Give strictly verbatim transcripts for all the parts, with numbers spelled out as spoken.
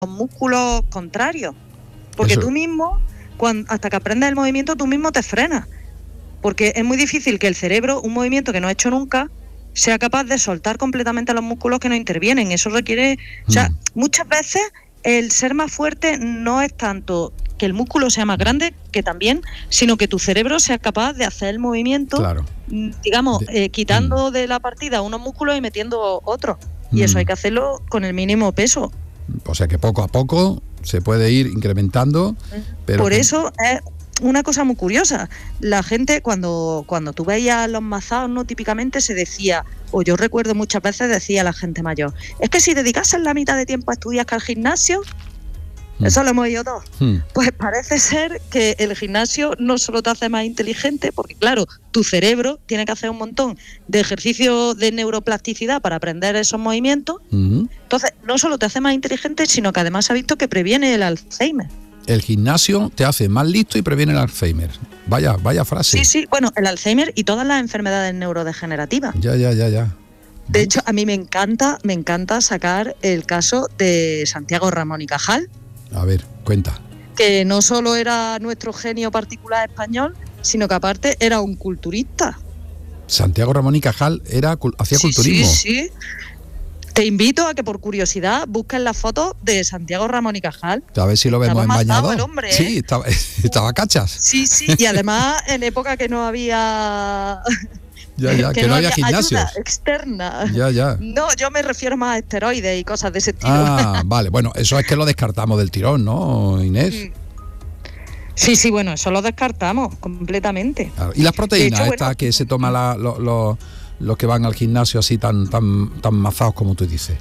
músculos contrarios. Porque Eso. tú mismo, cuando, hasta que aprendes el movimiento, tú mismo te frenas. Porque es muy difícil que el cerebro, un movimiento que no ha hecho nunca, sea capaz de soltar completamente los músculos que no intervienen. Eso requiere... Mm. O sea, muchas veces el ser más fuerte no es tanto que el músculo sea más grande, que también, sino que tu cerebro sea capaz de hacer el movimiento, claro. digamos, eh, quitando mm. de la partida unos músculos y metiendo otros. Y mm. eso hay que hacerlo con el mínimo peso. O sea que poco a poco se puede ir incrementando. Pero Por que... eso es una cosa muy curiosa. La gente, cuando, cuando tú veías los mazaos, ¿no? Típicamente se decía, o yo recuerdo muchas veces decía la gente mayor, es que si dedicases la mitad de tiempo a estudiar que al gimnasio, mm. eso lo hemos oído todos. Mm. Pues parece ser que el gimnasio no solo te hace más inteligente, porque claro, tu cerebro tiene que hacer un montón de ejercicios de neuroplasticidad para aprender esos movimientos. Mm. Entonces, no solo te hace más inteligente, sino que además se ha visto que previene el Alzheimer. El gimnasio te hace más listo y previene el Alzheimer. Vaya, vaya frase. Sí, sí, bueno, el Alzheimer y todas las enfermedades neurodegenerativas. Ya, ya, ya, ya. De hecho, a mí me encanta, me encanta sacar el caso de Santiago Ramón y Cajal. A ver, cuenta. Que no solo era nuestro genio particular español, sino que aparte era un culturista. Santiago Ramón y Cajal era, hacía sí, culturismo. Sí, sí. Te invito a que por curiosidad busques las fotos de Santiago Ramón y Cajal. A ver si lo vemos en bañador. El hombre, ¿eh? Sí, estaba, estaba cachas. Sí, sí, y además en época que no había... Ya, ya, que, que no, no había, había gimnasios. Ayuda externa. Ya, ya. No, yo me refiero más a esteroides y cosas de ese estilo. Ah, vale, bueno, eso es que lo descartamos del tirón, ¿no, Inés? Sí, sí, bueno, eso lo descartamos completamente. Claro. ¿Y las proteínas hecho, estas bueno, que se toman la, lo, lo, los que van al gimnasio así tan, tan, tan mazados como tú dices?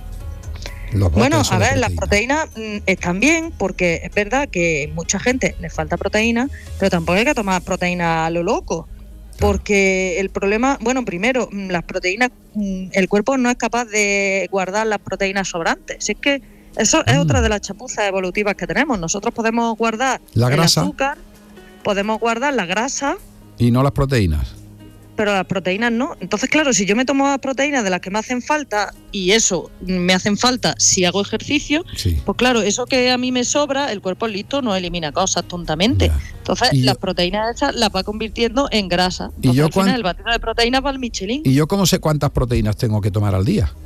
Bueno, a ver, las proteínas mm, están bien, porque es verdad que mucha gente le falta proteína, pero tampoco hay que tomar proteína a lo loco. Porque el problema, bueno, primero, las proteínas, el cuerpo no es capaz de guardar las proteínas sobrantes. Es que eso es mm. otra de las chapuzas evolutivas que tenemos. Nosotros podemos guardar la grasa, el azúcar, podemos guardar la grasa. Y no las proteínas. Pero las proteínas no. Entonces, claro, si yo me tomo las proteínas de las que me hacen falta, y eso me hacen falta si hago ejercicio, sí. pues claro, eso que a mí me sobra, el cuerpo listo no elimina cosas tontamente. Ya. Entonces, y las yo, proteínas esas las va convirtiendo en grasa. Entonces, ¿y yo al final, cuán... el batido de proteínas va al Michelin. ¿Y yo cómo sé cuántas proteínas tengo que tomar al día?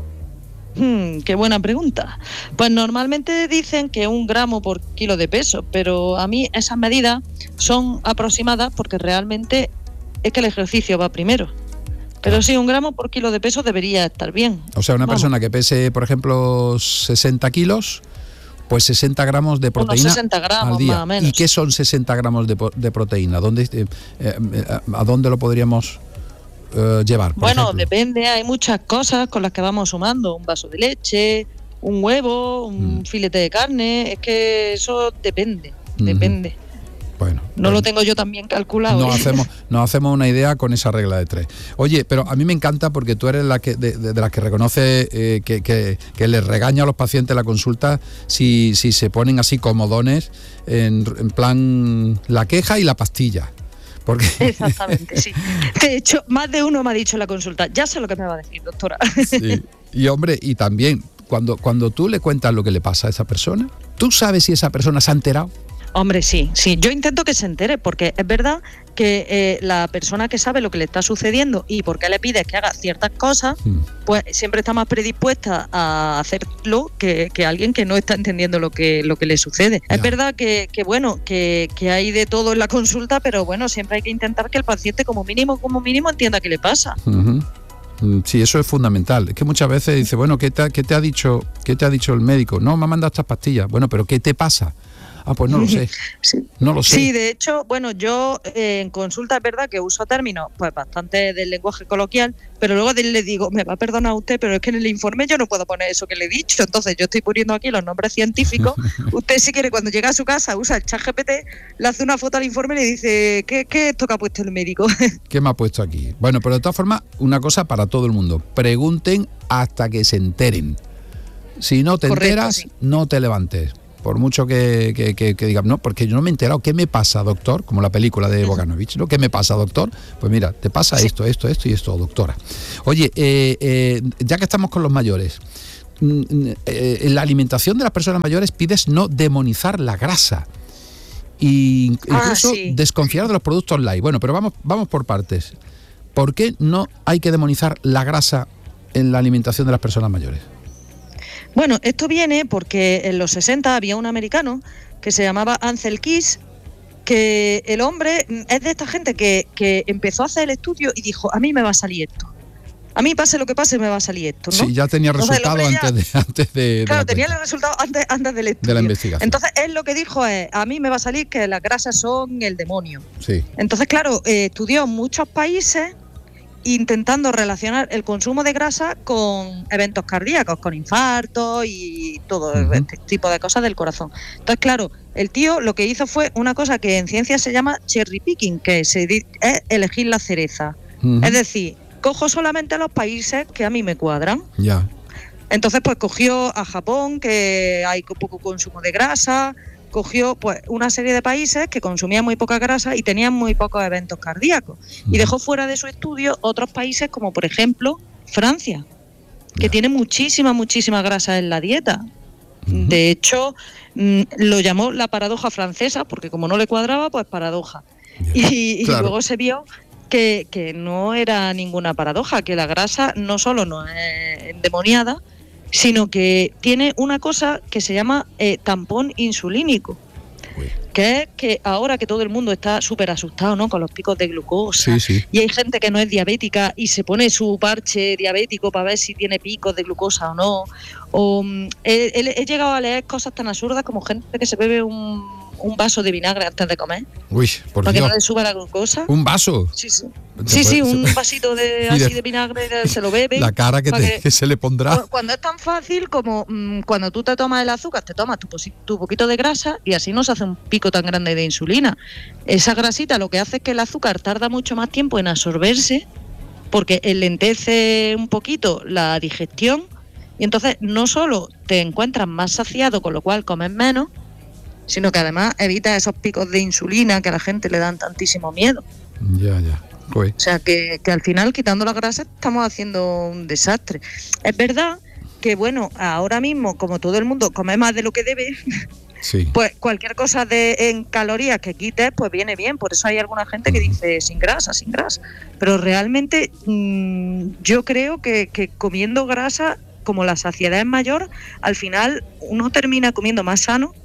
Hmm, qué buena pregunta. Pues normalmente dicen que un gramo por kilo de peso, pero a mí esas medidas son aproximadas porque realmente es que el ejercicio va primero. Pero sí, un gramo por kilo de peso debería estar bien. O sea, una Vamos. persona que pese, por ejemplo, sesenta kilos, pues sesenta gramos de proteína Unos sesenta gramos, al día. Más o menos. ¿Y qué son sesenta gramos de, de proteína? ¿Dónde, eh, eh, ¿A dónde lo podríamos eh, llevar? Por bueno, ejemplo? Depende. Hay muchas cosas con las que vamos sumando. Un vaso de leche, un huevo, un mm. filete de carne. Es que eso depende, mm-hmm. depende. Bueno, no bueno, lo tengo yo tan bien calculado. Nos hacemos, nos hacemos una idea con esa regla de tres. Oye, pero a mí me encanta porque tú eres la que de, de, de las que reconoce eh, que, que, que les regaña a los pacientes la consulta si, si se ponen así comodones en, en plan la queja y la pastilla. Porque... Exactamente, sí. De hecho, más de uno me ha dicho en la consulta, ya sé lo que me va a decir, doctora. Sí. Y hombre, y también, cuando, cuando tú le cuentas lo que le pasa a esa persona, ¿tú sabes si esa persona se ha enterado? Hombre, sí, sí. Yo intento que se entere, porque es verdad que eh, la persona que sabe lo que le está sucediendo y por qué le pides que haga ciertas cosas, mm. pues siempre está más predispuesta a hacerlo que, que alguien que no está entendiendo lo que lo que le sucede. Ya. Es verdad que, que bueno, que, que hay de todo en la consulta, pero bueno, siempre hay que intentar que el paciente como mínimo, como mínimo entienda qué le pasa. Uh-huh. Sí, eso es fundamental. Es que muchas veces dice, bueno, ¿qué te, qué te ha dicho, qué te ha dicho el médico? No, me ha mandado estas pastillas. Bueno, pero ¿qué te pasa? Ah, pues no lo sé. Sí. No lo sé. Sí, de hecho, bueno, yo eh, en consulta es verdad que uso términos pues bastante del lenguaje coloquial, pero luego le digo, me va a perdonar usted, pero es que en el informe yo no puedo poner eso que le he dicho, entonces yo estoy poniendo aquí los nombres científicos. Usted, si quiere, cuando llega a su casa, usa el chat G P T, le hace una foto al informe y le dice, ¿qué, qué es esto que ha puesto el médico? ¿Qué me ha puesto aquí? Bueno, pero de todas formas, una cosa para todo el mundo, pregunten hasta que se enteren. Si no te Correcto, enteras, sí. no te levantes. Por mucho que, que, que, que digan, no, porque yo no me he enterado. ¿Qué me pasa, doctor? Como la película de Boganovich, ¿no? ¿Qué me pasa, doctor? Pues mira, te pasa sí. esto, esto, esto y esto, doctora. Oye, eh, eh, ya que estamos con los mayores, eh, en la alimentación de las personas mayores pides no demonizar la grasa. Y incluso ah, sí. desconfiar de los productos light. Bueno, pero vamos, vamos por partes. ¿Por qué no hay que demonizar la grasa en la alimentación de las personas mayores? Bueno, esto viene porque en los sesenta había un americano que se llamaba Ansel Keys, que el hombre es de esta gente que, que empezó a hacer el estudio y dijo, a mí me va a salir esto. A mí, pase lo que pase, me va a salir esto, ¿no? Sí, ya tenía resultado Entonces, antes de antes de Claro, de tenía el resultado antes, antes del estudio. de la investigación. Entonces, él lo que dijo es, a mí me va a salir que las grasas son el demonio. Sí. Entonces, claro, eh, estudió muchos países intentando relacionar el consumo de grasa con eventos cardíacos, con infartos y todo uh-huh. este tipo de cosas del corazón. Entonces, claro, el tío lo que hizo fue una cosa que en ciencia se llama cherry picking, que se di- es elegir la cereza. Uh-huh. Es decir, cojo solamente los países que a mí me cuadran. Ya. Entonces, pues cogió a Japón, que hay poco consumo de grasa, cogió pues una serie de países que consumían muy poca grasa y tenían muy pocos eventos cardíacos. Uh-huh. Y dejó fuera de su estudio otros países como, por ejemplo, Francia, que yeah. tiene muchísima, muchísima grasa en la dieta. Uh-huh. De hecho, mmm, lo llamó la paradoja francesa, porque como no le cuadraba, pues paradoja. Yeah. Y, claro. y luego se vio que, que no era ninguna paradoja, que la grasa no solo no es endemoniada, sino que tiene una cosa que se llama eh, tampón insulínico. Uy. Que es que ahora que todo el mundo está súper asustado, ¿no?, con los picos de glucosa, sí, sí. y hay gente que no es diabética y se pone su parche diabético para ver si tiene picos de glucosa o no, o he, he, he llegado a leer cosas tan absurdas como gente que se bebe un, un vaso de vinagre antes de comer. Uy, por para Dios. que no le suba la glucosa. ¿Un vaso? Sí, sí. Sí, sí, un vasito de así de vinagre, se lo bebe. La cara que, te, que, que se le pondrá. Cuando es tan fácil como mmm, cuando tú te tomas el azúcar, te tomas tu, tu poquito de grasa y así no se hace un pico tan grande de insulina. Esa grasita lo que hace es que el azúcar tarda mucho más tiempo en absorberse porque enlentece un poquito la digestión y entonces no solo te encuentras más saciado, con lo cual comes menos, sino que además evitas esos picos de insulina que a la gente le dan tantísimo miedo. Ya, ya. Pues. O sea, que, que al final, quitando la grasa, estamos haciendo un desastre. Es verdad que, bueno, ahora mismo, como todo el mundo come más de lo que debe, sí. pues cualquier cosa de en calorías que quites, pues viene bien. Por eso hay alguna gente que dice sin grasa, sin grasa. Pero realmente mmm, yo creo que, que comiendo grasa, como la saciedad es mayor, al final uno termina comiendo más sano.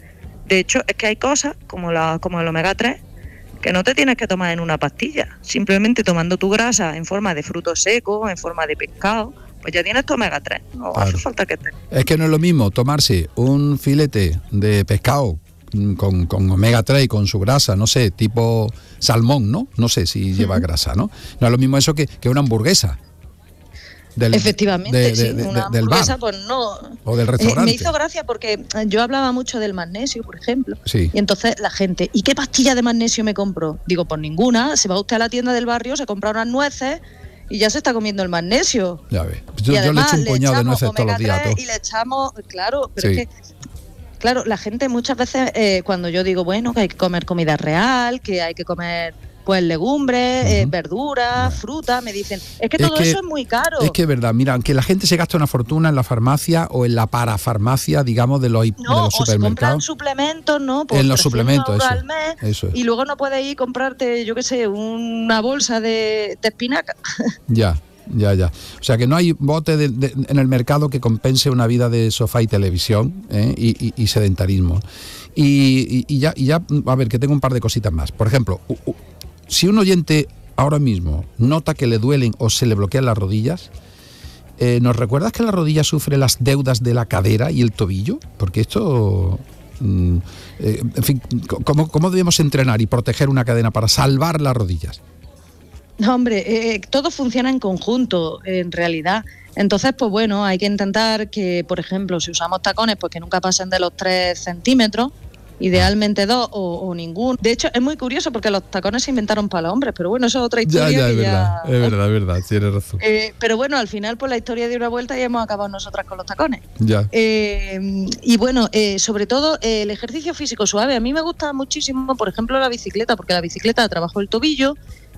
De hecho, es que hay cosas como, la, como el omega tres que no te tienes que tomar en una pastilla. Simplemente tomando tu grasa en forma de frutos secos, en forma de pescado, pues ya tienes tu omega tres. No claro. hace falta que te... Es que no es lo mismo tomarse un filete de pescado con, con omega tres y con su grasa, no sé, tipo salmón, ¿no? No sé si lleva uh-huh. grasa, ¿no? No es lo mismo eso que, que una hamburguesa. Del, Efectivamente, de, de, sí, de, una del hamburguesa, bar, pues no. O del restaurante. Eh, me hizo gracia porque yo hablaba mucho del magnesio, por ejemplo. Sí. Y entonces la gente, ¿y qué pastilla de magnesio me compro? Digo, pues ninguna. Se va usted a la tienda del barrio, se compra unas nueces y ya se está comiendo el magnesio. Ya ves. Yo, yo le echo un puñado de nueces todos los días. Y le echamos, claro, pero sí. es que. Claro, la gente muchas veces, eh, cuando yo digo, bueno, que hay que comer comida real, que hay que comer pues legumbres, uh-huh. eh, verduras, uh-huh. fruta, me dicen, es que es todo que, eso es muy caro. Es que es verdad, mira, aunque la gente se gasta una fortuna en la farmacia o en la parafarmacia, digamos, de los, no, de los o supermercados. Se compran suplementos, ¿no? Por en los suplementos, eso, al mes, eso es. Y luego no puedes ir a comprarte, yo qué sé, una bolsa de, de espinaca. Ya. Ya, ya. O sea que no hay bote de, de, en el mercado que compense una vida de sofá y televisión, ¿eh? y, y, y sedentarismo. Y, y, y, ya, y ya, a ver, que tengo un par de cositas más. Por ejemplo, u, u, si un oyente ahora mismo nota que le duelen o se le bloquean las rodillas, eh, ¿nos recuerdas que la rodilla sufre las deudas de la cadera y el tobillo? Porque esto... Mm, eh, en fin, ¿cómo, ¿cómo debemos entrenar y proteger una cadena para salvar las rodillas? No, hombre, eh, todo funciona en conjunto, en realidad. Entonces, pues bueno, hay que intentar que, por ejemplo, si usamos tacones, pues que nunca pasen de los tres centímetros, idealmente dos o, o ninguno. De hecho, es muy curioso porque los tacones se inventaron para los hombres, pero bueno, eso es otra historia. Ya, ya, que es verdad, ya... es verdad, es verdad, tienes razón. Eh, pero bueno, al final, pues la historia dio una vuelta y hemos acabado nosotras con los tacones. Ya. Eh, y bueno, eh, sobre todo eh, el ejercicio físico suave. A mí me gusta muchísimo, por ejemplo, la bicicleta, porque la bicicleta trabajo el tobillo,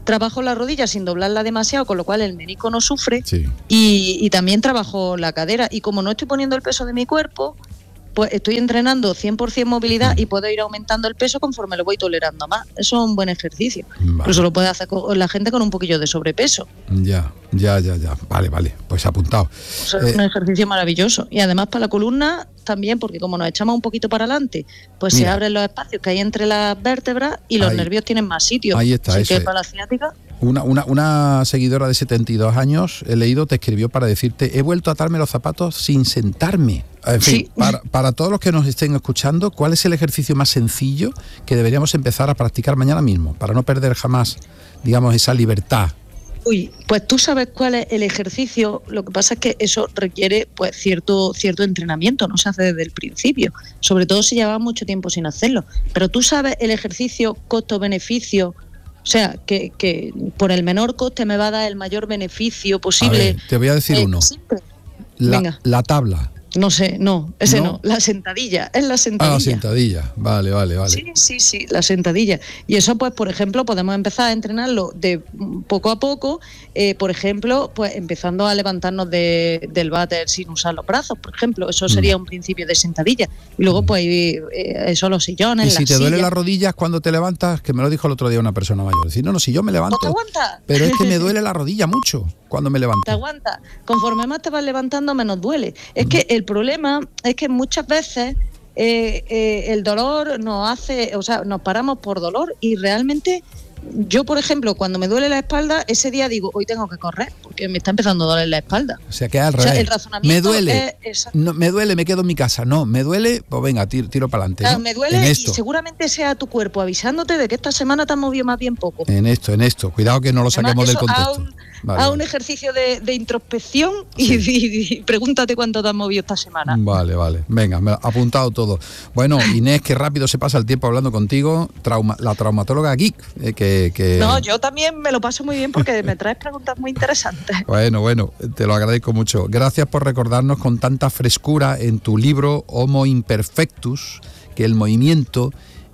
trabajo la rodilla sin doblarla demasiado, con lo cual el menisco no sufre, sí. y, y también trabajo la cadera. Y como no estoy poniendo el peso de mi cuerpo, pues estoy entrenando cien por ciento movilidad y puedo ir aumentando el peso conforme lo voy tolerando más. Eso es un buen ejercicio. Vale. Incluso lo puede hacer con la gente con un poquillo de sobrepeso. Ya, ya, ya, ya. Vale, vale. Pues apuntado. O sea, es eh, un ejercicio maravilloso. Y además para la columna también, porque como nos echamos un poquito para adelante, pues mira, se abren los espacios que hay entre las vértebras y los ahí, nervios tienen más sitio. Ahí está. Así eso que es. para la ciática... Una, una, una seguidora de setenta y dos años, he leído, te escribió para decirte, he vuelto a atarme los zapatos sin sentarme. En fin, sí. para, para todos los que nos estén escuchando, ¿cuál es el ejercicio más sencillo que deberíamos empezar a practicar mañana mismo, para no perder jamás, digamos, esa libertad? Uy, pues tú sabes cuál es el ejercicio, lo que pasa es que eso requiere pues cierto, cierto entrenamiento, no se hace desde el principio, sobre todo si llevas mucho tiempo sin hacerlo, pero tú sabes el ejercicio costo-beneficio. O sea, que, que por el menor coste me va a dar el mayor beneficio posible. A ver, te voy a decir eh, uno. La, Venga. la tabla. No sé, no, ese no. no. La sentadilla, es la sentadilla. Ah, la sentadilla, vale, vale, vale. Sí, sí, sí, la sentadilla. Y eso, pues, por ejemplo, podemos empezar a entrenarlo de poco a poco, eh, por ejemplo, pues empezando a levantarnos de, del váter sin usar los brazos, por ejemplo, eso sería mm. un principio de sentadilla. Y luego, pues, eh, eso, los sillones, y si te sillas. duele las rodillas cuando te levantas, que me lo dijo el otro día una persona mayor, decir, no, no, si yo me levanto, ¿No te aguanta? Pero es que me duele la rodilla mucho cuando me levanto. Te aguanta. Conforme más te vas levantando, menos duele. Es mm. que el problema es que muchas veces eh, eh, el dolor nos hace, o sea, nos paramos por dolor y realmente yo, por ejemplo, cuando me duele la espalda, ese día digo, hoy tengo que correr porque me está empezando a doler la espalda. O sea, que al revés. O sea, el razonamiento me duele, es no, me duele, me quedo en mi casa. No, me duele, pues venga, tiro, tiro para adelante. Claro, ¿no? me duele y seguramente sea tu cuerpo avisándote de que esta semana te has movido más bien poco. En esto, en esto. Cuidado que no lo saquemos Además, del contexto. A un, vale, a un vale. ejercicio de, de introspección y, sí. y, y pregúntate cuánto te has movido esta semana. Vale, vale. Venga, me he apuntado todo. Bueno, Inés, qué rápido se pasa el tiempo hablando contigo. Trauma, la traumatóloga geek. Eh, que, que... No, yo también me lo paso muy bien porque me traes preguntas muy interesantes. Bueno, bueno, te lo agradezco mucho. Gracias por recordarnos con tanta frescura en tu libro Homo Imperfectus que el movimiento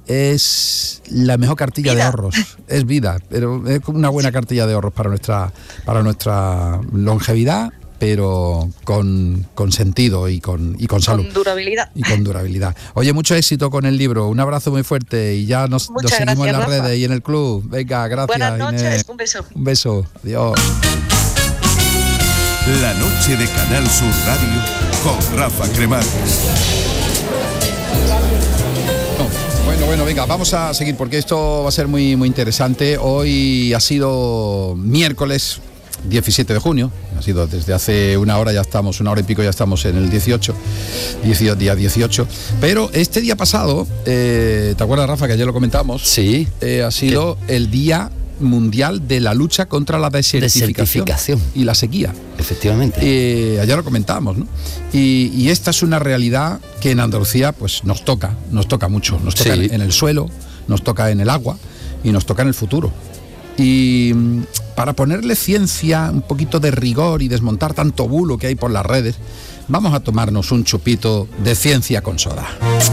es la mejor cartilla vida. de ahorros. Es vida, pero es una buena cartilla de ahorros para nuestra, para nuestra longevidad, pero con, con sentido y con, y con salud. Con durabilidad. Y con durabilidad. Oye, mucho éxito con el libro. Un abrazo muy fuerte y ya nos, nos seguimos gracias, en las Rafa. redes y en el club. Venga, gracias. Buenas noches, Inés. un beso. Un beso. Adiós. La noche de Canal Sur Radio con Rafa Cremades. Bueno, bueno, venga, vamos a seguir porque esto va a ser muy, muy interesante. Hoy ha sido miércoles diecisiete de junio, ha sido desde hace una hora, ya estamos, una hora y pico ya estamos en el dieciocho, día dieciocho, pero este día pasado, eh, ¿te acuerdas, Rafa, que ayer lo comentamos? Sí. Eh, ha sido ¿Qué? El Día Mundial de la Lucha contra la Desertificación, Desertificación. y la sequía. Efectivamente. Eh, ayer lo comentábamos, ¿no? Y, y esta es una realidad que en Andalucía pues nos toca, nos toca mucho, nos toca sí. en, en el suelo, nos toca en el agua y nos toca en el futuro. Y para ponerle ciencia, un poquito de rigor y desmontar tanto bulo que hay por las redes, vamos a tomarnos un chupito de ciencia con soda.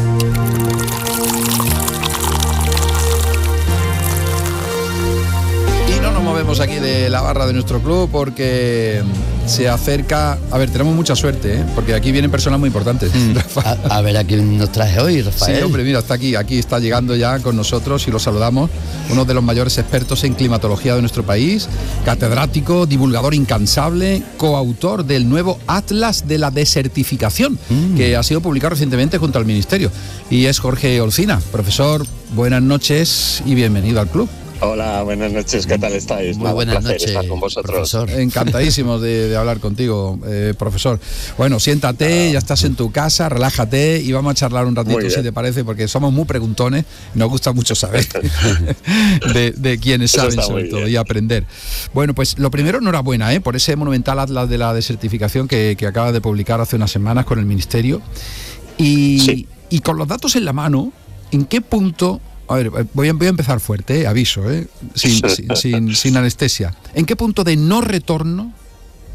Movemos aquí de la barra de nuestro club porque se acerca, a ver, tenemos mucha suerte, ¿eh? Porque aquí vienen personas muy importantes. Mm. A, a ver a quién nos traje hoy, Rafael. Sí, hombre, mira, está aquí, aquí está llegando ya con nosotros y lo saludamos, uno de los mayores expertos en climatología de nuestro país, catedrático, divulgador incansable, coautor del nuevo Atlas de la Desertificación, mm. que ha sido publicado recientemente junto al Ministerio, y es Jorge Olcina. Profesor, buenas noches y bienvenido al club. Hola, buenas noches, ¿qué tal estáis? Muy buenas Un placer noches, estar con vosotros. Profesor. Encantadísimos de, de hablar contigo, eh, profesor. Bueno, siéntate, ya estás en tu casa, relájate y vamos a charlar un ratito, si te parece, porque somos muy preguntones, nos gusta mucho saber de, de quienes saben sobre todo y aprender. Bueno, pues lo primero, enhorabuena, ¿eh? por ese monumental Atlas de la Desertificación que, que acaba de publicar hace unas semanas con el Ministerio. Y, sí. y con los datos en la mano, ¿en qué punto... A ver, voy a, voy a empezar fuerte, eh, aviso, eh, sin, sin, sin, sin anestesia. ¿En qué punto de no retorno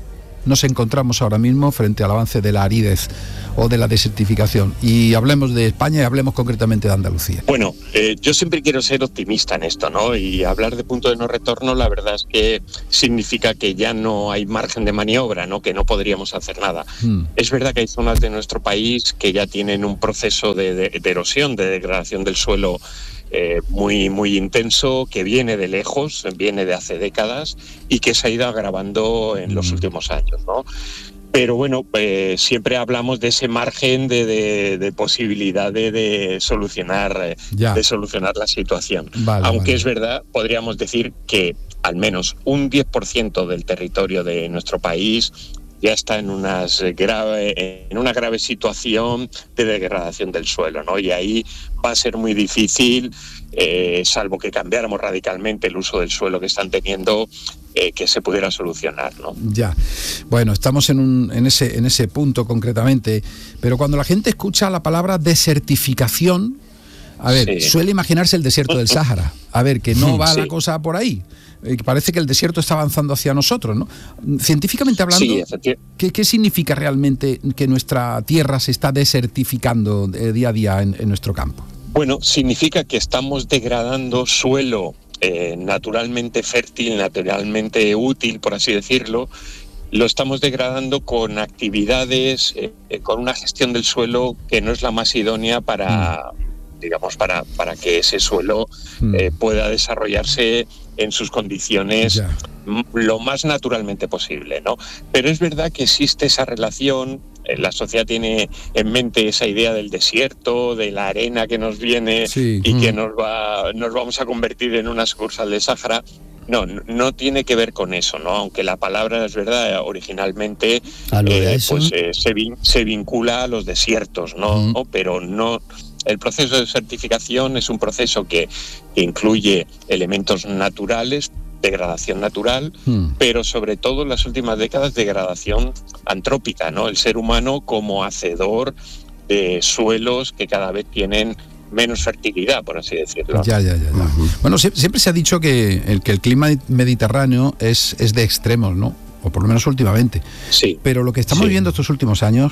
nos encontramos ahora mismo frente al avance de la aridez o de la desertificación. Y hablemos de España y hablemos concretamente de Andalucía. Bueno, eh, yo siempre quiero ser optimista en esto, ¿no? Y hablar de punto de no retorno, la verdad es que significa que ya no hay margen de maniobra, ¿no? Que no podríamos hacer nada. Mm. Es verdad que hay zonas de nuestro país que ya tienen un proceso de, de, de erosión, de degradación del suelo eh, muy, muy intenso, que viene de lejos, viene de hace décadas y que se ha ido agravando en mm. los últimos años, ¿no? Pero bueno, eh, siempre hablamos de ese margen de, de, de posibilidad de, de solucionar ya. de solucionar la situación. Vale, Aunque vale. es verdad, podríamos decir que al menos un diez por ciento del territorio de nuestro país ya está en, unas grave, en una grave situación de degradación del suelo, ¿no? Y ahí va a ser muy difícil, eh, salvo que cambiáramos radicalmente el uso del suelo que están teniendo, eh, que se pudiera solucionar, ¿no? Ya, bueno, estamos en, un, en, ese, en ese punto concretamente, pero cuando la gente escucha la palabra desertificación, a ver, sí. suele imaginarse el desierto del Sáhara, a ver, que no va sí. la cosa por ahí. Parece que el desierto está avanzando hacia nosotros, ¿no? Científicamente hablando, sí, ¿qué, ¿qué significa realmente que nuestra tierra se está desertificando día a día en, en nuestro campo? Bueno, significa que estamos degradando suelo eh, naturalmente fértil, naturalmente útil, por así decirlo. Lo estamos degradando con actividades, eh, con una gestión del suelo que no es la más idónea para... Mm. digamos, para, para que ese suelo eh, pueda desarrollarse en sus condiciones ya. lo más naturalmente posible, ¿no? Pero es verdad que existe esa relación, eh, la sociedad tiene en mente esa idea del desierto, de la arena que nos viene sí. y mm. que nos va, nos vamos a convertir en una sucursal de Sáhara. No, no tiene que ver con eso, ¿no? Aunque la palabra es verdad, originalmente eh, pues, eh, se, vin, se vincula a los desiertos, ¿no? Mm. ¿no? Pero no... El proceso de desertificación es un proceso que, que incluye elementos naturales, degradación natural, hmm. pero sobre todo en las últimas décadas degradación antrópica, ¿no? El ser humano como hacedor de suelos que cada vez tienen menos fertilidad, por así decirlo. Ya, ya, ya. ya. Uh-huh. Bueno, siempre se ha dicho que el, que el clima mediterráneo es, es de extremos, ¿no? O por lo menos últimamente. Sí. Pero lo que estamos sí. viviendo estos últimos años...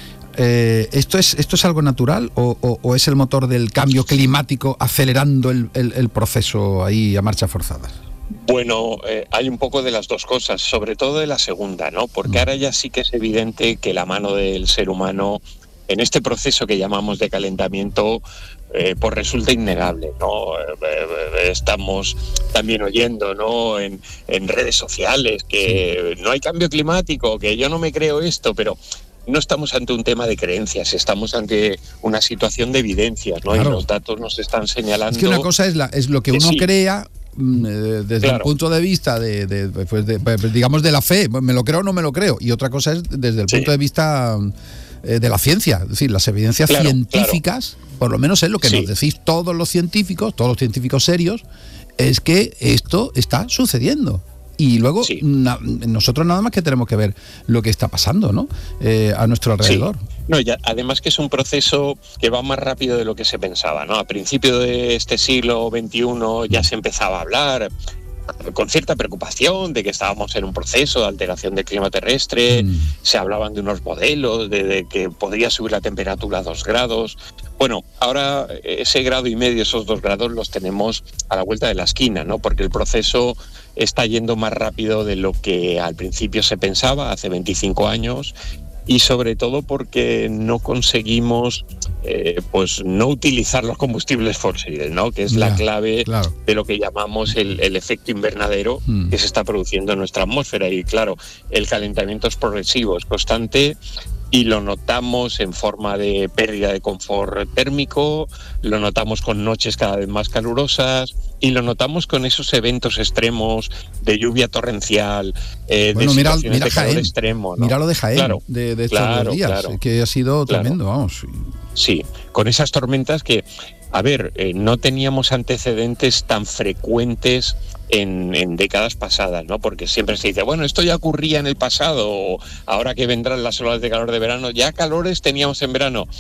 Eh, ¿esto es esto es algo natural o, o, o es el motor del cambio climático acelerando el, el, el proceso ahí a marchas forzadas? Bueno, eh, hay un poco de las dos cosas, sobre todo de la segunda, ¿no? Porque ahora ya sí que es evidente que la mano del ser humano en este proceso que llamamos de calentamiento eh, pues resulta innegable, ¿no? Eh, estamos también oyendo, ¿no? En, en redes sociales que sí. no hay cambio climático, que yo no me creo esto, pero no estamos ante un tema de creencias, estamos ante una situación de evidencias, ¿no? Claro. Y los datos nos están señalando... Es que una cosa es, la, es lo que uno sí. crea desde claro. el punto de vista de, de, pues de, digamos, de la fe, me lo creo o no me lo creo, y otra cosa es desde el sí. punto de vista eh, de la ciencia, es decir, las evidencias claro, científicas, claro. por lo menos es lo que sí. nos decís todos los científicos, todos los científicos serios, es que esto está sucediendo. Y luego sí. na, nosotros nada más que tenemos que ver lo que está pasando, ¿no? Eh, a nuestro alrededor. Sí. No, ya, además que es un proceso que va más rápido de lo que se pensaba, ¿no? A principios de este siglo veintiuno ya se empezaba a hablar con cierta preocupación de que estábamos en un proceso de alteración del clima terrestre, mm. se hablaban de unos modelos, de, de que podría subir la temperatura a dos grados. Bueno, ahora ese grado y medio, esos dos grados los tenemos a la vuelta de la esquina, ¿no? Porque el proceso está yendo más rápido de lo que al principio se pensaba, hace veinticinco años, y sobre todo porque no conseguimos eh, pues no utilizar los combustibles fósiles, ¿no? Que es ya, la clave claro. de lo que llamamos el, el efecto invernadero mm. que se está produciendo en nuestra atmósfera. Y claro, el calentamiento es progresivo, es constante, y lo notamos en forma de pérdida de confort térmico, lo notamos con noches cada vez más calurosas y lo notamos con esos eventos extremos de lluvia torrencial, eh, bueno, de mira, situaciones mira de calor Jaén, extremo, ¿no? Mira lo de Jaén, claro, de, de estos claro, dos días, claro, que ha sido claro. tremendo, vamos. Sí, con esas tormentas que, a ver, eh, no teníamos antecedentes tan frecuentes En, en décadas pasadas, ¿no? Porque siempre se dice, bueno, esto ya ocurría en el pasado, o ahora que vendrán las olas de calor de verano, ya calores teníamos en verano.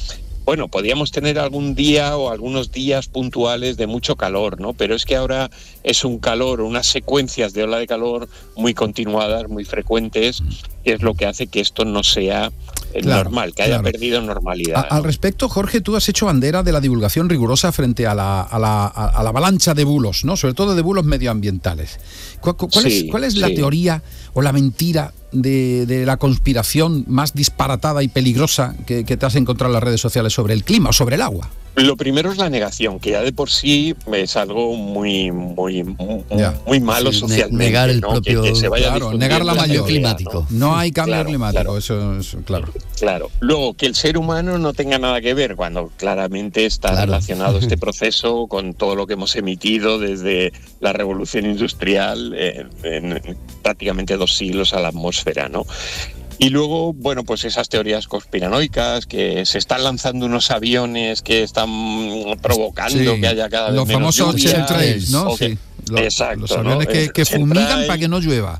bueno, podíamos tener algún día o algunos días puntuales de mucho calor, ¿no? Pero es que ahora es un calor, unas secuencias de ola de calor muy continuadas, muy frecuentes, que es lo que hace que esto no sea claro, normal, que haya claro. perdido normalidad. A, ¿no? Al respecto, Jorge, tú has hecho bandera de la divulgación rigurosa frente a la, a la, a la avalancha de bulos, ¿no? Sobre todo de bulos medioambientales. ¿Cuál, cuál sí, es, cuál es la sí. teoría o la mentira de, de la conspiración más disparatada y peligrosa que, que te has encontrado en las redes sociales sobre el clima o sobre el agua? Lo primero es la negación, que ya de por sí es algo muy muy muy, muy malo sí, socialmente. Negar el ¿no? propio... Que, que se vaya claro, negar la mayor climático. ¿no? no hay cambio claro, climático, claro. Eso es claro. Claro. Luego, que el ser humano no tenga nada que ver, cuando claramente está claro. relacionado este proceso con todo lo que hemos emitido desde la revolución industrial en, en prácticamente dos siglos a la atmósfera, ¿no? Y luego, bueno, pues esas teorías conspiranoicas, que se están lanzando unos aviones que están provocando sí, que haya cada vez los menos famosos chemtrails, ¿no? Okay. Sí, los, exacto. Los aviones ¿no? que, que fumigan para que no llueva.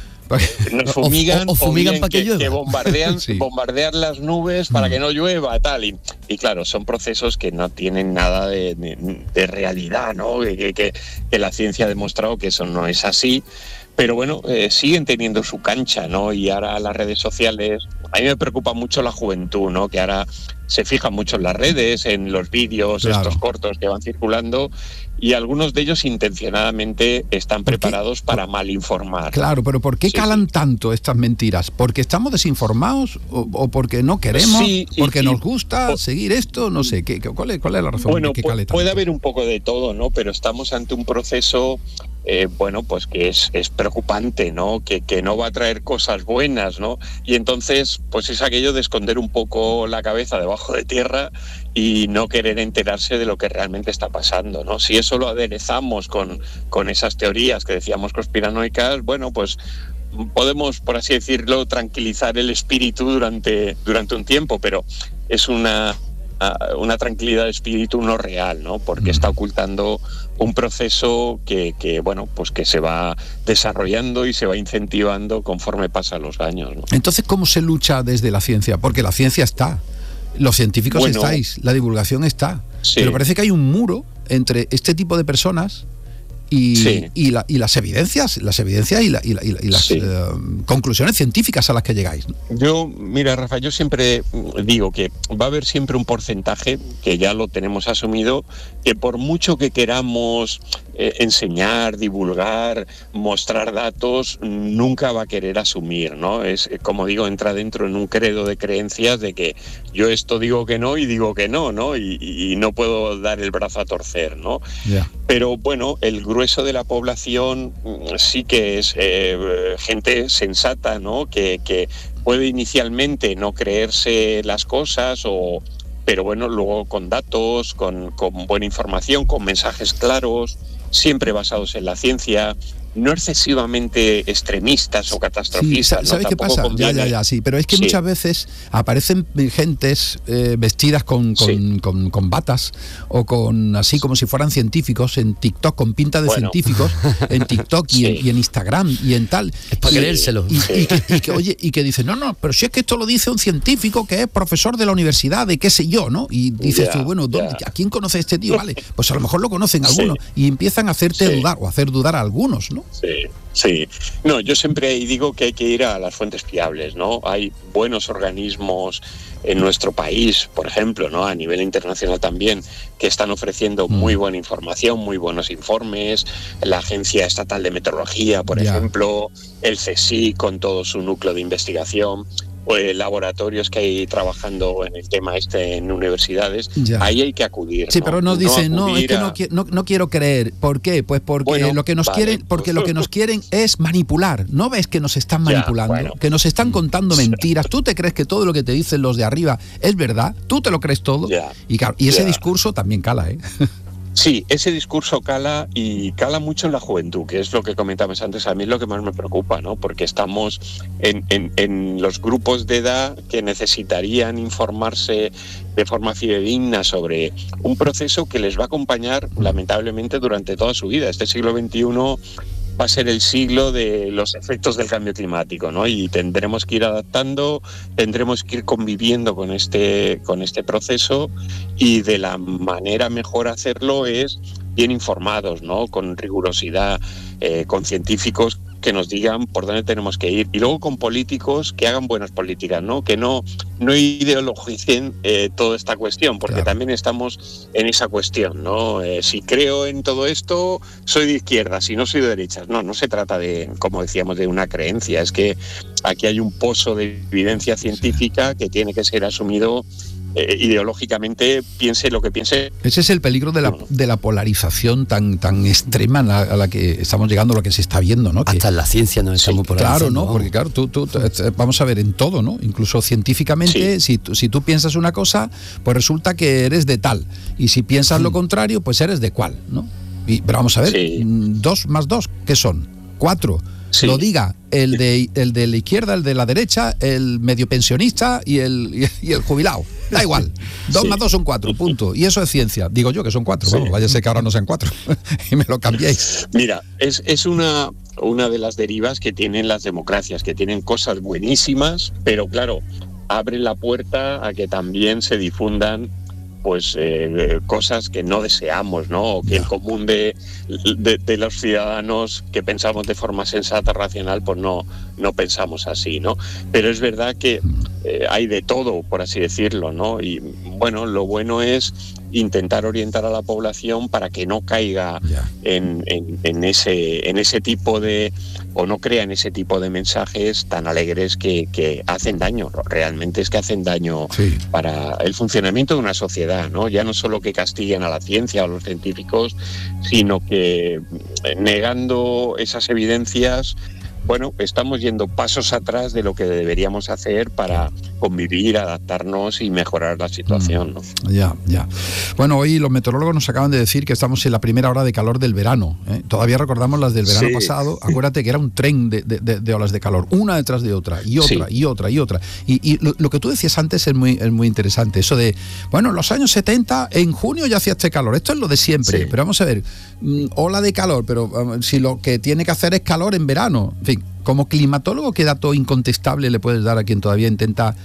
Nos fumigan, o, o, o fumigan para que, que llueva. Que bombardean, sí. bombardean las nubes para mm. que no llueva, tal. Y, y claro, son procesos que no tienen nada de, de, de realidad, ¿no? Que, que, que la ciencia ha demostrado que eso no es así. Pero bueno, eh, siguen teniendo su cancha, ¿no? Y ahora las redes sociales, a mí me preocupa mucho la juventud, ¿no? Que ahora se fijan mucho en las redes, en los vídeos, claro. estos cortos que van circulando, y algunos de ellos intencionadamente están preparados para malinformar. Claro, pero ¿por qué sí, calan sí. tanto estas mentiras? ¿Porque estamos desinformados o, o porque no queremos? Sí, sí, ¿Porque sí. nos gusta o, seguir esto? No sé, ¿qué, cuál, es, ¿cuál es la razón? Bueno, que cale tanto? Puede haber un poco de todo, ¿no? Pero estamos ante un proceso... Eh, bueno, pues que es, es preocupante, ¿no? Que, que no va a traer cosas buenas, ¿no? Y entonces, pues es aquello de esconder un poco la cabeza debajo de tierra y no querer enterarse de lo que realmente está pasando, ¿no? Si eso lo aderezamos con, con esas teorías que decíamos conspiranoicas, bueno, pues podemos, por así decirlo, tranquilizar el espíritu durante, durante un tiempo, pero es una... una tranquilidad de espíritu no real, ¿no? Porque está ocultando un proceso que, que, bueno, pues que se va desarrollando y se va incentivando conforme pasan los años, ¿no? Entonces, ¿cómo se lucha desde la ciencia? Porque la ciencia está, los científicos bueno, estáis, la divulgación está, sí. pero parece que hay un muro entre este tipo de personas y, sí. y, la, y las evidencias, las evidencias y, la, y, la, y las sí. eh, conclusiones científicas a las que llegáis, ¿no? Yo, mira, Rafa, yo siempre digo que va a haber siempre un porcentaje, que ya lo tenemos asumido, que por mucho que queramos eh, enseñar, divulgar, mostrar datos, nunca va a querer asumir, ¿no? Es, como digo, entra dentro en un credo de creencias de que yo esto digo que no y digo que no, ¿no? Y, y no puedo dar el brazo a torcer, ¿no? Yeah. Pero bueno, el grueso de la población sí que es eh, gente sensata, ¿no? Que, que puede inicialmente no creerse las cosas, o, pero bueno, luego con datos, con, con buena información, con mensajes claros, siempre basados en la ciencia, no excesivamente extremistas o catastrofistas. Sí, ¿sabes ¿no? qué pasa? Conviene. Ya, ya, ya, sí, pero es que sí. muchas veces aparecen gentes eh, vestidas con, con, sí. con, con batas o con así como si fueran científicos en TikTok, con pinta de bueno. científicos, en TikTok y, sí. en, y en Instagram y en tal. Es para y, creérselo. Y, sí. y, que, y que, oye, y que dicen, no, no, pero si es que esto lo dice un científico que es profesor de la universidad de qué sé yo, ¿no? Y dices yeah, tú, bueno, ¿dónde, yeah. ¿a quién conoce este tío? Vale, pues a lo mejor lo conocen algunos sí. y empiezan a hacerte sí. dudar o a hacer dudar a algunos, ¿no? Sí, sí. No, yo siempre digo que hay que ir a las fuentes fiables, ¿no? Hay buenos organismos en nuestro país, por ejemplo, ¿no? A nivel internacional también, que están ofreciendo muy buena información, muy buenos informes. La Agencia Estatal de Meteorología, por yeah. ejemplo, el CSIC con todo su núcleo de investigación, o laboratorios que hay trabajando en el tema este en universidades, ya. Ahí hay que acudir. Sí, ¿no? pero nos dicen, no, no es que a... no, no, no quiero creer. ¿Por qué? Pues porque bueno, lo que nos vale. quieren, porque lo que nos quieren es manipular. ¿No ves que nos están manipulando? Ya, bueno. Que nos están contando mentiras. ¿Tú te crees que todo lo que te dicen los de arriba es verdad? ¿Tú te lo crees todo? Ya. Y, claro, y ese ya. discurso también cala, ¿eh? Sí, ese discurso cala y cala mucho en la juventud, que es lo que comentabas antes. A mí es lo que más me preocupa, ¿no? Porque estamos en, en, en los grupos de edad que necesitarían informarse de forma fidedigna sobre un proceso que les va a acompañar lamentablemente durante toda su vida. Este siglo veintiuno va a ser el siglo de los efectos del cambio climático, ¿no? Y tendremos que ir adaptando, tendremos que ir conviviendo con este, con este proceso, y de la manera mejor hacerlo es bien informados, ¿no? Con rigurosidad, eh, con científicos que nos digan por dónde tenemos que ir, y luego con políticos que hagan buenas políticas, ¿no? Que no, no ideologicen eh, toda esta cuestión, porque claro, también estamos en esa cuestión, ¿no? Eh, si creo en todo esto, soy de izquierda, si no soy de derechas. No, no se trata de, como decíamos, de una creencia, es que aquí hay un pozo de evidencia científica que tiene que ser asumido Eh, ideológicamente, piense lo que piense. Ese es el peligro de la, de la polarización tan tan extrema a la, a la que estamos llegando, a lo que se está viendo, ¿no? Hasta que, en la ciencia nos estamos sí, polarizando. Claro, ¿no? Porque claro, tú, tú, tú, vamos a ver, en todo, ¿no? Incluso científicamente, sí. si, si tú piensas una cosa, pues resulta que eres de tal. Y si piensas sí. lo contrario, pues eres de cual, ¿no? Y, pero vamos a ver, sí. dos más dos, ¿qué son? Cuatro. Sí. Lo diga el de el de la izquierda, el de la derecha, el medio pensionista y el, y el jubilado. Da igual. Dos sí. más dos son cuatro, punto. Y eso es ciencia. Digo yo que son cuatro. Sí. Vamos, vaya a ser que ahora no sean cuatro. Y me lo cambiéis. Mira, es, es una, una de las derivas que tienen las democracias, que tienen cosas buenísimas, pero claro, abren la puerta a que también se difundan pues eh, cosas que no deseamos, ¿no? O que no. el común de, de, de los ciudadanos que pensamos de forma sensata, racional, pues no, no pensamos así, ¿no? Pero es verdad que eh, hay de todo, por así decirlo, ¿no? Y bueno, lo bueno es intentar orientar a la población para que no caiga yeah. en, en, en, ese, en ese tipo de, o no crea en ese tipo de mensajes tan alegres que, que hacen daño, realmente es que hacen daño sí. para el funcionamiento de una sociedad, ¿no? Ya no solo que castiguen a la ciencia o a los científicos, sino que negando esas evidencias, bueno, estamos yendo pasos atrás de lo que deberíamos hacer para convivir, adaptarnos y mejorar la situación, ¿no? Ya, ya. Bueno, hoy los meteorólogos nos acaban de decir que estamos en la primera hora de calor del verano, ¿eh? Todavía recordamos las del verano sí. pasado. Acuérdate que era un tren de, de, de olas de calor, una detrás de otra, y otra, sí. y otra, y otra. Y, y lo, lo que tú decías antes es muy, es muy interesante, eso de, bueno, en los años setenta, en junio ya hacía este calor, esto es lo de siempre, sí. pero vamos a ver, mmm, ola de calor, pero um, si lo que tiene que hacer es calor en verano, en fin. Como climatólogo, ¿qué dato incontestable le puedes dar a quien todavía intenta,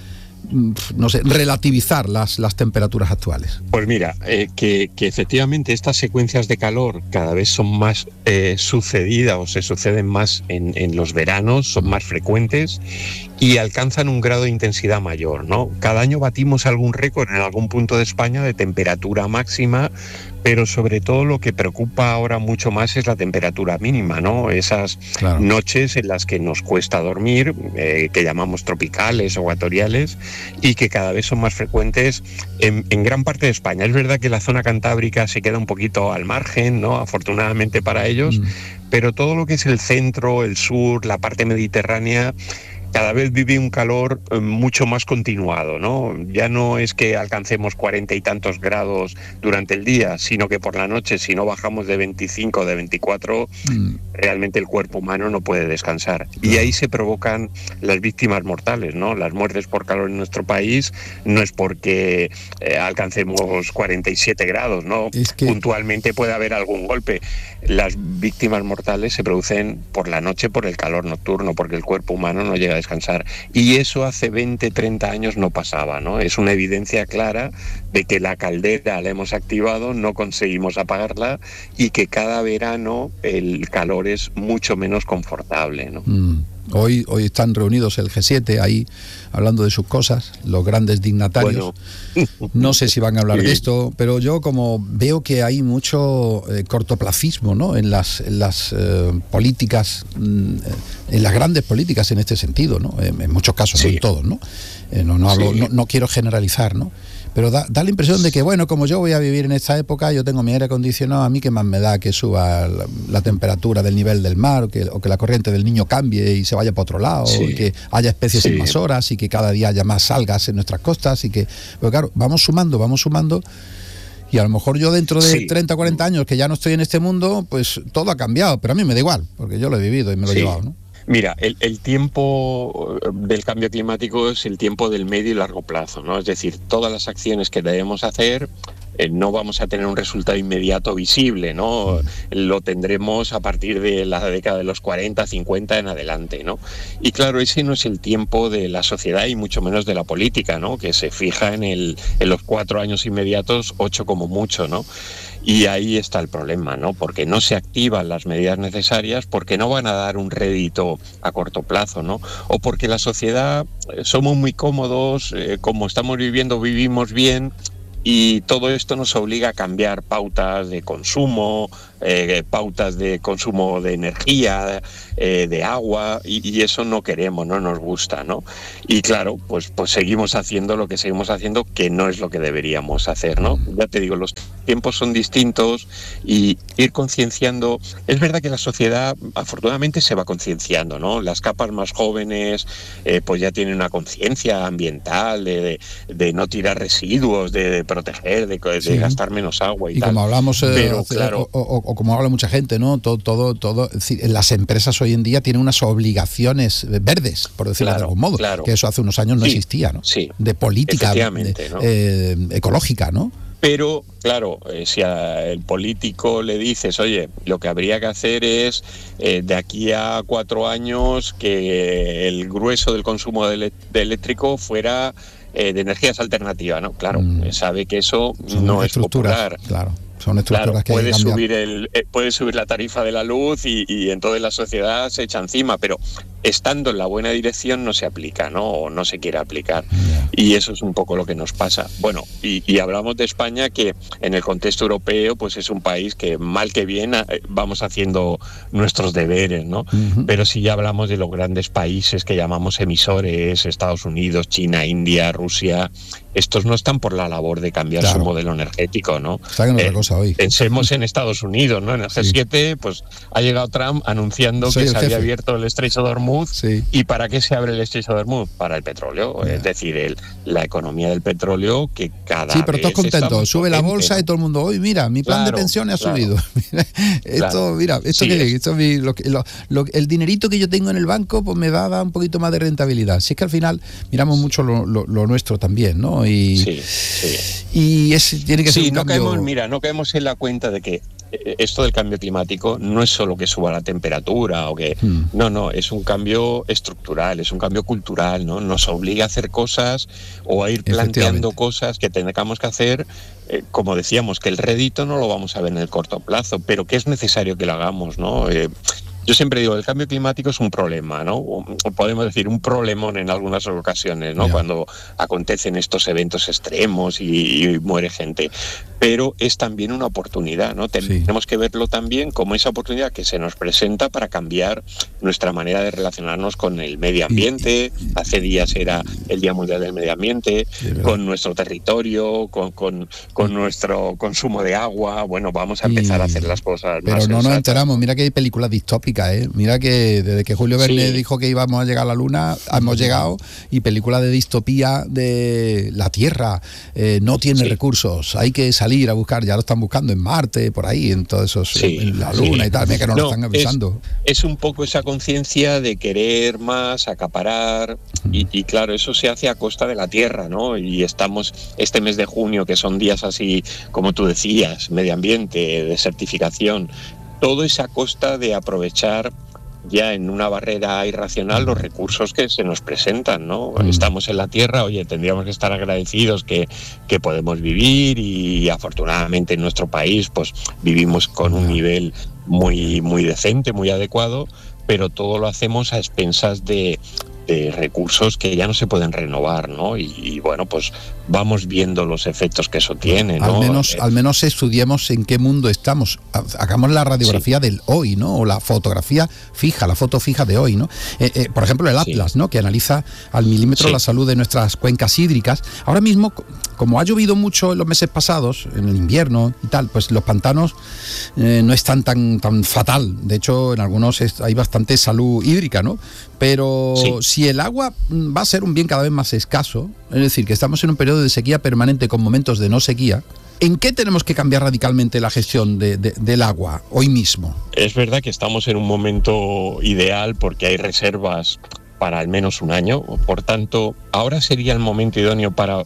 no sé, relativizar las, las temperaturas actuales? Pues mira, eh, que, que efectivamente estas secuencias de calor cada vez son más eh, sucedidas o se suceden más en, en los veranos, son más frecuentes y alcanzan un grado de intensidad mayor, ¿no? Cada año batimos algún récord en algún punto de España de temperatura máxima, pero sobre todo lo que preocupa ahora mucho más es la temperatura mínima, ¿no? Esas claro. noches en las que nos cuesta dormir, eh, que llamamos tropicales o ecuatoriales, y que cada vez son más frecuentes en, en gran parte de España. Es verdad que la zona cantábrica se queda un poquito al margen, ¿no? Afortunadamente para ellos, mm. pero todo lo que es el centro, el sur, la parte mediterránea, cada vez vive un calor mucho más continuado, ¿no? Ya no es que alcancemos cuarenta y tantos grados durante el día, sino que por la noche, si no bajamos de veinticinco o de veinticuatro, mm. realmente el cuerpo humano no puede descansar. Y ahí se provocan las víctimas mortales, ¿no? Las muertes por calor en nuestro país no es porque eh, alcancemos cuarenta y siete grados, ¿no? Es que puntualmente puede haber algún golpe. Las víctimas mortales se producen por la noche, por el calor nocturno, porque el cuerpo humano no llega a descansar. Y eso hace veinte, treinta años no pasaba, ¿no? Es una evidencia clara de que la caldera la hemos activado, no conseguimos apagarla y que cada verano el calor es mucho menos confortable, ¿no? Mm. Hoy, hoy están reunidos el G siete ahí hablando de sus cosas, los grandes dignatarios. Bueno. No sé si van a hablar sí. de esto, pero yo como veo que hay mucho eh, cortoplacismo, ¿no? en las, en las eh, políticas, en las grandes políticas en este sentido, ¿no? En, en muchos casos, sí. no en todos, ¿no? Eh, no, no, hablo, sí. no, no quiero generalizar, ¿no? Pero da, da la impresión de que, bueno, como yo voy a vivir en esta época, yo tengo mi aire acondicionado, a mí qué más me da que suba la, la temperatura del nivel del mar, o que, o que la corriente del Niño cambie y se vaya para otro lado, sí. y que haya especies sí. invasoras y que cada día haya más algas en nuestras costas y que, pero claro, vamos sumando, vamos sumando y a lo mejor yo dentro de sí. treinta o cuarenta años que ya no estoy en este mundo, pues todo ha cambiado, pero a mí me da igual, porque yo lo he vivido y me lo sí. he llevado, ¿no? Mira, el, el tiempo del cambio climático es el tiempo del medio y largo plazo, ¿no? Es decir, todas las acciones que debemos hacer eh, no vamos a tener un resultado inmediato visible, ¿no? Lo tendremos a partir de la década de los cuarenta, cincuenta en adelante, ¿no? Y claro, ese no es el tiempo de la sociedad y mucho menos de la política, ¿no? Que se fija en, el, en los cuatro años inmediatos, ocho como mucho, ¿no? Y ahí está el problema, ¿no? Porque no se activan las medidas necesarias, porque no van a dar un rédito a corto plazo, ¿no? O porque la sociedad eh, somos muy cómodos, eh, como estamos viviendo, vivimos bien, y todo esto nos obliga a cambiar pautas de consumo, eh, pautas de consumo de energía, eh, de agua, y, y eso no queremos, no nos gusta, ¿no? Y claro, pues, pues seguimos haciendo lo que seguimos haciendo, que no es lo que deberíamos hacer, ¿no? Ya te digo, los tiempos son distintos y ir concienciando. Es verdad que la sociedad afortunadamente se va concienciando, ¿no? Las capas más jóvenes eh, pues ya tienen una conciencia ambiental de, de, de no tirar residuos, de, de proteger, de, de sí. gastar menos agua y, y tal. Como hablamos, eh, Pero, claro, o, o, o como habla mucha gente, ¿no? Todo, todo, todo. Es decir, las empresas hoy en día tienen unas obligaciones verdes, por decirlo claro, de algún modo, claro. que eso hace unos años no sí, existía, ¿no? Sí, de política de, ¿no? eh, ecológica, ¿no? Pero, claro, eh, si al político le dices, oye, lo que habría que hacer es, eh, de aquí a cuatro años, que el grueso del consumo de, ele- de eléctrico fuera eh, de energías alternativas, ¿no? Claro, mm. sabe que eso Son no es popular. Claro. Son estructuras claro, que puede hay que cambiar. subir el eh, puede subir la tarifa de la luz y, y entonces la sociedad se echa encima, pero estando en la buena dirección no se aplica, ¿no? O no se quiere aplicar. Yeah. Y eso es un poco lo que nos pasa. Bueno, y, y hablamos de España, que en el contexto europeo pues es un país que mal que bien vamos haciendo nuestros deberes, ¿no? Uh-huh. Pero si ya hablamos de los grandes países que llamamos emisores, Estados Unidos, China, India, Rusia, estos no están por la labor de cambiar claro. su modelo energético, ¿no? Está en otra eh, cosa hoy. Pensemos en Estados Unidos, ¿no? En el G siete, sí. pues ha llegado Trump anunciando Soy que se jefe. había abierto el estrecho de Hormuz. Sí. ¿Y para qué se abre el estrecho de Hormuz? Para el petróleo. Yeah. Es decir, el, la economía del petróleo que cada Sí, pero vez todos contentos. Sube potente, la bolsa, ¿no? Y todo el mundo, hoy mira, mi plan claro, de pensiones claro. ha subido. esto, claro. mira, esto sí, que es. esto mi, lo, lo, lo, el dinerito que yo tengo en el banco, pues me va a dar un poquito más de rentabilidad. Si es que al final miramos mucho lo, lo, lo nuestro también, ¿no? Y, sí, sí. y es, tiene que ser sí, un no cambio... caemos, mira, no caemos en la cuenta de que esto del cambio climático no es solo que suba la temperatura o que hmm. no, no, es un cambio estructural, es un cambio cultural, ¿no? Nos obliga a hacer cosas o a ir planteando cosas que tengamos que hacer, eh, como decíamos, que el rédito no lo vamos a ver en el corto plazo, pero que es necesario que lo hagamos, ¿no? Eh, Yo siempre digo, el cambio climático es un problema, ¿no? O podemos decir un problemón en algunas ocasiones, ¿no? Yeah. Cuando acontecen estos eventos extremos y, y muere gente. Pero es también una oportunidad, ¿no? Tenemos sí. que verlo también como esa oportunidad que se nos presenta para cambiar nuestra manera de relacionarnos con el medio ambiente. Y, y, Hace días era el Día Mundial del Medio Ambiente, con nuestro territorio, con, con, con nuestro consumo de agua. Bueno, vamos a empezar y, a hacer las cosas pero más no sensatas. Nos enteramos. Mira que hay películas distópicas, ¿eh? Mira que desde que Julio Verne sí. dijo que íbamos a llegar a la Luna, hemos llegado, y películas de distopía de la Tierra eh, no tiene sí. recursos, hay que salir a buscar, ya lo están buscando en Marte, por ahí, en todos esos, sí, en la Luna sí. y tal, mira que no, no lo están avisando. Es, es un poco esa conciencia de querer más, acaparar, mm. y, y claro, eso se hace a costa de la Tierra, ¿no? Y estamos este mes de junio, que son días así, como tú decías, medio ambiente, desertificación, todo es a costa de aprovechar ya en una barrera irracional los recursos que se nos presentan, ¿no? Mm. Estamos en la Tierra, oye, tendríamos que estar agradecidos que, que podemos vivir, y afortunadamente en nuestro país pues vivimos con un nivel muy, muy decente, muy adecuado, pero todo lo hacemos a expensas de, de recursos que ya no se pueden renovar, ¿no? Y, y bueno, pues vamos viendo los efectos que eso tiene, ¿no? Al menos, eh, al menos estudiemos en qué mundo estamos. Hagamos la radiografía sí. del hoy, ¿no? O la fotografía fija, la foto fija de hoy, ¿no? Eh, eh, por ejemplo, el Atlas, sí. ¿no? Que analiza al milímetro sí. la salud de nuestras cuencas hídricas. Ahora mismo, como ha llovido mucho en los meses pasados, en el invierno y tal, pues los pantanos eh, no están tan, tan fatal. De hecho, en algunos es, hay bastante salud hídrica, ¿no? Pero sí. si el agua va a ser un bien cada vez más escaso, es decir, que estamos en un periodo de sequía permanente con momentos de no sequía, ¿en qué tenemos que cambiar radicalmente la gestión de, de, del agua hoy mismo? Es verdad que estamos en un momento ideal porque hay reservas para al menos un año, por tanto, ahora sería el momento idóneo para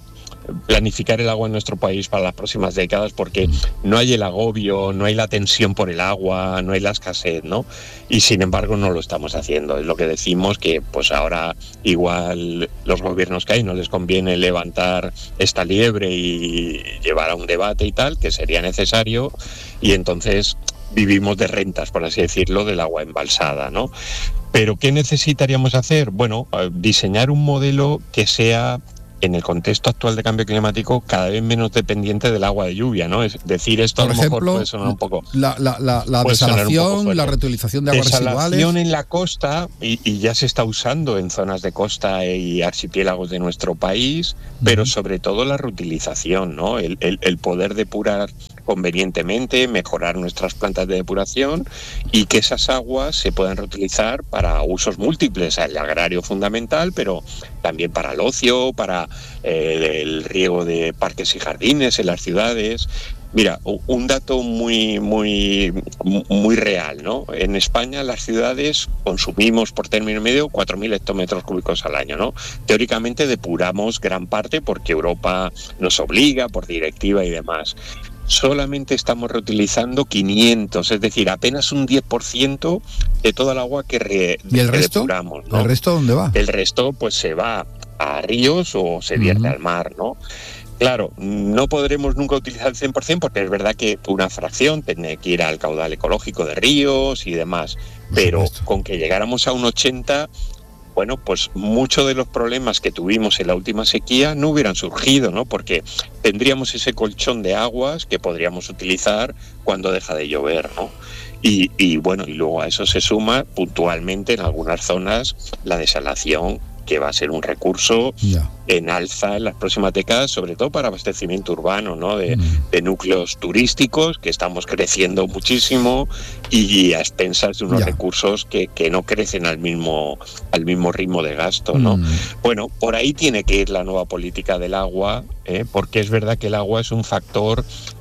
planificar el agua en nuestro país para las próximas décadas, porque no hay el agobio, no hay la tensión por el agua, no hay la escasez, ¿no? Y sin embargo no lo estamos haciendo. Es lo que decimos, que pues ahora igual los gobiernos que hay no les conviene levantar esta liebre y llevar a un debate y tal, que sería necesario, y entonces vivimos de rentas, por así decirlo, del agua embalsada, ¿no? Pero ¿qué necesitaríamos hacer? Bueno, diseñar un modelo que sea, en el contexto actual de cambio climático, cada vez menos dependiente del agua de lluvia, ¿no? Es decir, esto Por a lo ejemplo, mejor puede sonar un poco... La, la, la, la desalación, la reutilización de aguas desalación residuales. en la costa, y, y ya se está usando en zonas de costa y archipiélagos de nuestro país, uh-huh. pero sobre todo la reutilización, ¿no? El, el, el poder depurar convenientemente, mejorar nuestras plantas de depuración y que esas aguas se puedan reutilizar para usos múltiples, el agrario fundamental, pero también para el ocio, para eh, el riego de parques y jardines en las ciudades. Mira, un dato muy, muy, muy real, ¿no? En España las ciudades consumimos por término medio cuatro mil hectómetros cúbicos al año, ¿no? Teóricamente depuramos gran parte porque Europa nos obliga por directiva y demás. Solamente estamos reutilizando quinientos, es decir, apenas un diez por ciento de toda el agua que, re, ¿Y el que resto? depuramos, ¿no? ¿El resto dónde va? El resto pues se va a ríos o se vierte uh-huh. al mar, ¿no? Claro, no podremos nunca utilizar el cien por ciento porque es verdad que una fracción tiene que ir al caudal ecológico de ríos y demás, pero con que llegáramos a un ochenta, bueno, pues muchos de los problemas que tuvimos en la última sequía no hubieran surgido, ¿no? Porque tendríamos ese colchón de aguas que podríamos utilizar cuando deja de llover, ¿no? Y, y bueno, y luego a eso se suma puntualmente en algunas zonas la desalación, que va a ser un recurso yeah. en alza en las próximas décadas, sobre todo para abastecimiento urbano, ¿no? De, mm. de núcleos turísticos, que estamos creciendo muchísimo, y a expensas de unos yeah. recursos que, que no crecen al mismo, al mismo ritmo de gasto, ¿no? Mm. Bueno, por ahí tiene que ir la nueva política del agua, ¿eh? Porque es verdad que el agua es un factor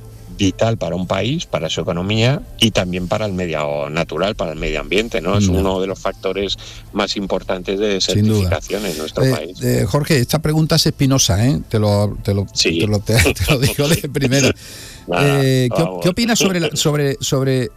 vital para un país, para su economía y también para el medio natural, para el medio ambiente, ¿no? Es uno de los factores más importantes de desertificación en nuestro eh, país. Eh, Jorge, esta pregunta es espinosa, ¿eh? Te lo, te lo, sí. te lo, te, te lo digo de primera. Nada, eh, ¿qué, ¿Qué opinas sobre la, sobre, sobre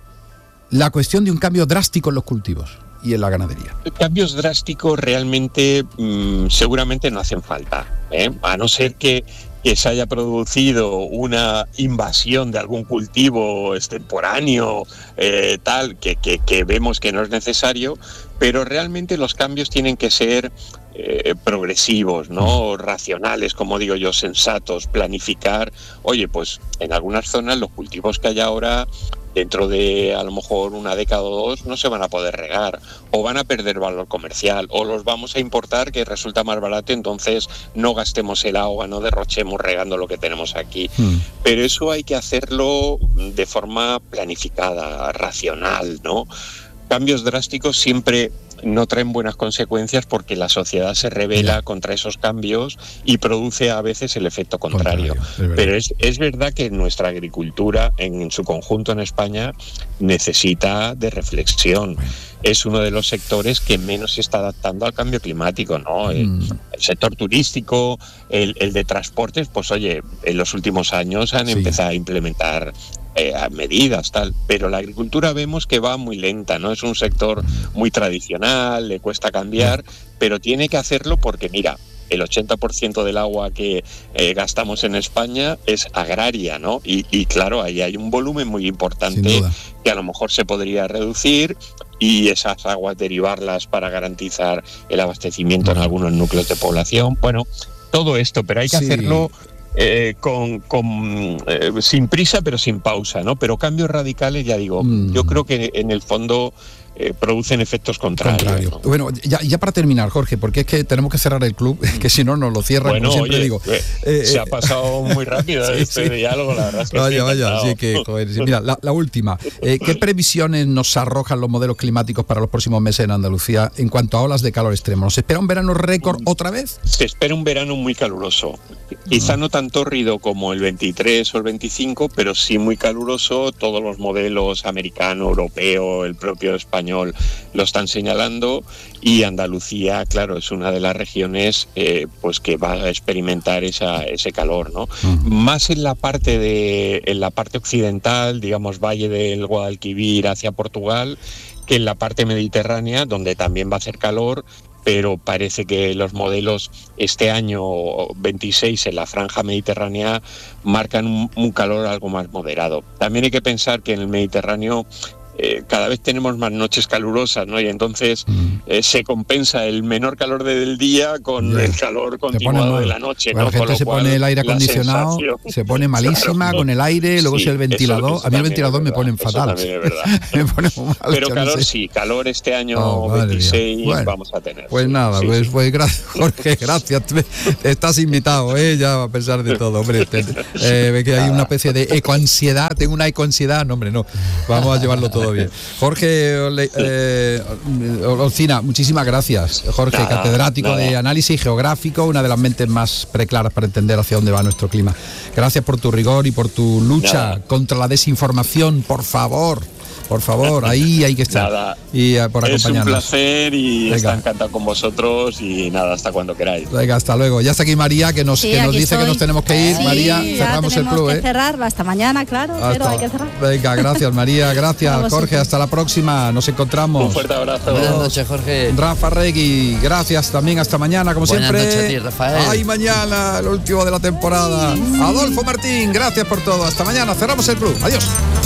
la cuestión de un cambio drástico en los cultivos y en la ganadería? Cambios drásticos realmente mmm, seguramente no hacen falta, ¿eh? A no ser que que se haya producido una invasión de algún cultivo extemporáneo, eh, tal, que, que, que vemos que no es necesario, pero realmente los cambios tienen que ser eh, progresivos, ¿no? Racionales, como digo yo, sensatos, planificar. Oye, pues en algunas zonas los cultivos que hay ahora, dentro de a lo mejor una década o dos, no se van a poder regar, o van a perder valor comercial, o los vamos a importar que resulta más barato, entonces no gastemos el agua, no derrochemos regando lo que tenemos aquí. Mm. Pero eso hay que hacerlo de forma planificada, racional, ¿no? Cambios drásticos siempre no traen buenas consecuencias porque la sociedad se rebela yeah. contra esos cambios y produce a veces el efecto contrario. contrario es Pero es, es verdad que nuestra agricultura en, en su conjunto en España necesita de reflexión. Bueno. Es uno de los sectores que menos se está adaptando al cambio climático, ¿no? El, mm. el sector turístico, el, el de transportes, pues oye, en los últimos años han sí. empezado a implementar eh, medidas, tal, pero la agricultura vemos que va muy lenta, ¿no? Es un sector muy tradicional, le cuesta cambiar, pero tiene que hacerlo porque, mira, el ochenta por ciento del agua que eh, gastamos en España es agraria, ¿no? Y, y claro, ahí hay un volumen muy importante que a lo mejor se podría reducir y esas aguas derivarlas para garantizar el abastecimiento en algunos núcleos de población. Bueno, todo esto, pero hay que sí. hacerlo eh, con, con eh, sin prisa, pero sin pausa, ¿no? Pero cambios radicales, ya digo, mm. yo creo que en el fondo Eh, producen efectos contrarios. Contrario. ¿no? Bueno, ya, ya para terminar, Jorge, porque es que tenemos que cerrar el club, que si no nos lo cierran, bueno, como siempre oye, digo. Eh, se eh, ha pasado muy rápido sí, este sí. diálogo, la verdad es que vaya, vaya, sí que, joder, sí. Mira, la, la última. Eh, ¿Qué previsiones nos arrojan los modelos climáticos para los próximos meses en Andalucía en cuanto a olas de calor extremo? ¿Nos espera un verano récord otra vez? Se espera un verano muy caluroso. Quizá no tan tórrido como el veintitrés o el veinticinco, pero sí muy caluroso. Todos los modelos americano, europeo, el propio español español lo están señalando, y Andalucía, claro, es una de las regiones eh, pues que va a experimentar esa, ese calor, ¿no? Uh-huh. Más en la parte de en la parte occidental, digamos Valle del Guadalquivir hacia Portugal, que en la parte mediterránea, donde también va a hacer calor, pero parece que los modelos este año veintiséis en la franja mediterránea marcan un, un calor algo más moderado. También hay que pensar que en el Mediterráneo eh, cada vez tenemos más noches calurosas, ¿no? Y entonces mm. eh, se compensa el menor calor del día con yeah. el calor continuado de la noche, bueno, ¿no? La gente con se pone el aire acondicionado, se pone malísima, claro, con el aire, luego sí, si el ventilador, eso, eso a mí el ventilador me pone fatal. me pone muy mal, pero calor sí, calor este año oh, veintiséis bueno, vamos a tener. Pues sí, nada, sí, pues, sí. pues gracias, Jorge, gracias. Estás invitado, ¿eh? Ya a pesar de todo, hombre. Te, eh, ve que hay una especie de ecoansiedad, tengo una ecoansiedad, no, hombre, no. Vamos a llevarlo todo bien. Jorge eh, Olcina, muchísimas gracias. Jorge, nada, catedrático nada. de análisis geográfico, una de las mentes más preclaras para entender hacia dónde va nuestro clima. Gracias por tu rigor y por tu lucha nada. contra la desinformación, por favor. Por favor, ahí hay que estar. Nada, y uh, por acompañarnos. Es un placer y Venga. está encantado con vosotros y nada, hasta cuando queráis. Venga, hasta luego. Ya está aquí María, que nos, sí, que nos dice estoy. que nos tenemos que ir. Sí, María, cerramos el club. Que ¿eh? cerrar, hasta mañana, claro, hasta. pero hay que cerrar. Venga, gracias María, gracias Jorge, hasta la próxima, nos encontramos. Un fuerte abrazo. Buenas noches, Jorge. Rafa Regui, gracias también, hasta mañana, como Buenas siempre. Buenas noches a ti, Rafael. Ay, mañana, el último de la temporada. Adolfo Martín, gracias por todo, hasta mañana, cerramos el club. Adiós.